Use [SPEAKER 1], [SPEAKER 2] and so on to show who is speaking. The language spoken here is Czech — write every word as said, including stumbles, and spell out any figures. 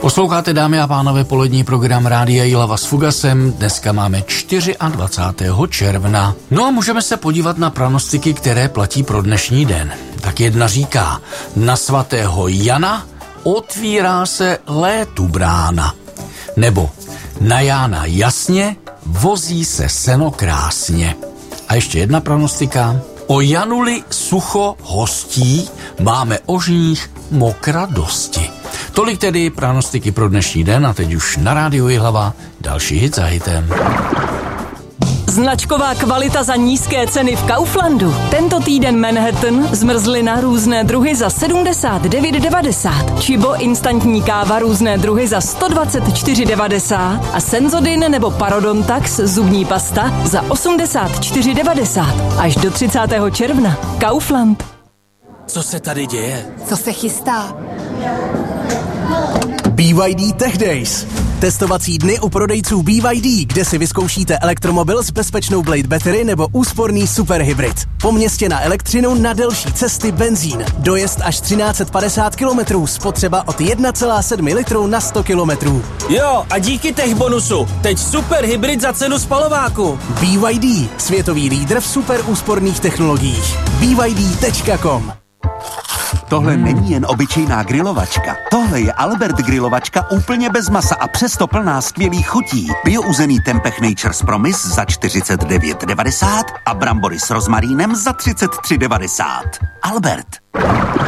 [SPEAKER 1] Posloucháte, dámy a pánové, polední program Rádia Jihlava s Fugasem. Dneska máme dvacátého čtvrtého června. No a můžeme se podívat na pranostiky, které platí pro dnešní den. Tak jedna říká, na svatého Jana otvírá se létu brána. Nebo na Jána jasně, vozí se seno krásně. A ještě jedna pranostika. O Januli sucho hostí, máme ožních mokra dosti. Tolik tedy pranostiky pro dnešní den a teď už na rádiu Jihlava další hit za hitem.
[SPEAKER 2] Značková kvalita za nízké ceny v Kauflandu. Tento týden Manhattan, zmrzlina různé druhy za sedmdesát devět devadesát. Chibo instantní káva různé druhy za sto dvacet čtyři devadesát. A Senzodin nebo Parodontax zubní pasta za osmdesát čtyři devadesát. Až do třicátého června. Kaufland.
[SPEAKER 3] Co se tady děje?
[SPEAKER 4] Co se chystá?
[SPEAKER 5] B Y D Tech Days. Testovací dny u prodejců B Y D, kde si vyzkoušíte elektromobil s bezpečnou Blade Battery nebo úsporný superhybrid. Po městě na elektřinu, na delší cesty benzín. Dojezd až třináct set padesát kilometrů, spotřeba od jedna celá sedm litru na sto kilometrů.
[SPEAKER 3] Jo, a díky tech bonusu, teď superhybrid za cenu spalováku.
[SPEAKER 5] B Y D, světový lídr v super úsporných technologiích. B Y D tečka com.
[SPEAKER 6] Tohle není jen obyčejná grilovačka. Tohle je Albert grilovačka úplně bez masa a přesto plná skvělých chutí. Biouzený Tempeh Nature's Promise za čtyřicet devět devadesát a brambory s rozmarínem za třicet tři devadesát. Albert.